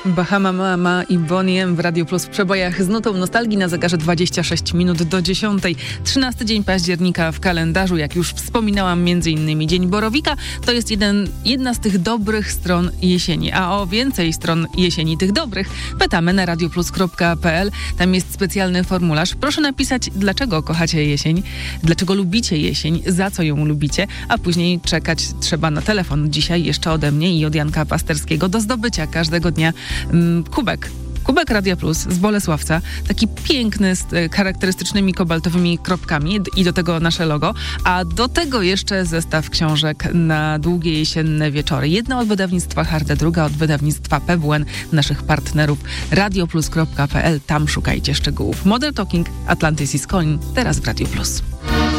Bahama Mama i Bonnie M w Radio Plus w przebojach z nutą nostalgii na zegarze 26 minut do 10. 13 dzień października w kalendarzu, jak już wspominałam, m.in. Dzień Borowika. To jest jedna z tych dobrych stron jesieni. A o więcej stron jesieni, tych dobrych, pytamy na radioplus.pl. Tam jest specjalny formularz. Proszę napisać, dlaczego kochacie jesień, dlaczego lubicie jesień, za co ją lubicie, a później czekać trzeba na telefon. Dzisiaj jeszcze ode mnie i od Janka Pasterskiego do zdobycia każdego dnia Kubek Radia Plus z Bolesławca, taki piękny, z charakterystycznymi kobaltowymi kropkami i do tego nasze logo, a do tego jeszcze zestaw książek na długie jesienne wieczory. Jedna od wydawnictwa Harde, druga od wydawnictwa PWN, naszych partnerów radioplus.pl. Tam szukajcie szczegółów. Modern Talking, Atlantis is Calling, teraz w Radio Plus.